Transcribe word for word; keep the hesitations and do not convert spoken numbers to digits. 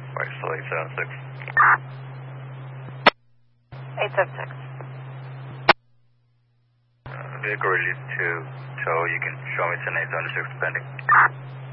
Right, so eight seven six. eight seven six. Uh, vehicle released to tow. You can show me ten eight seven six pending.